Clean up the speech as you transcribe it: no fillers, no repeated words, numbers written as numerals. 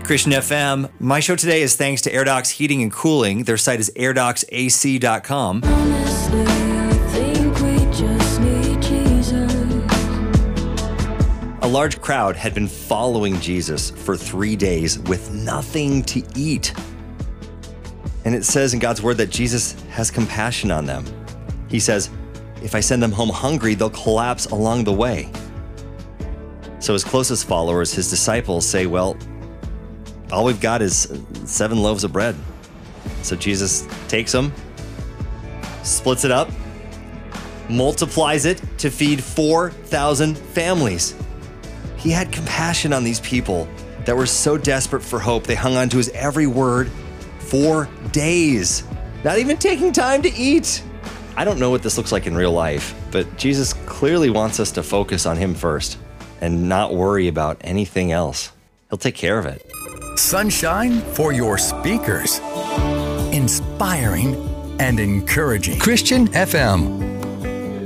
Christian FM. My show today is thanks to AirDocs Heating and Cooling. Their site is airdocsac.com. Honestly, I think we just need Jesus. A large crowd had been following Jesus for 3 days with nothing to eat. And it says in God's word that Jesus has compassion on them. He says, if I send them home hungry, they'll collapse along the way. So his closest followers, his disciples, say, well, all we've got is 7 loaves of bread. So Jesus takes them, splits it up, multiplies it to feed 4,000 families. He had compassion on these people that were so desperate for hope. They hung on to his every word for days, not even taking time to eat. I don't know what this looks like in real life, but Jesus clearly wants us to focus on him first and not worry about anything else. He'll take care of it. Sunshine for your speakers. Inspiring and encouraging. Christian FM.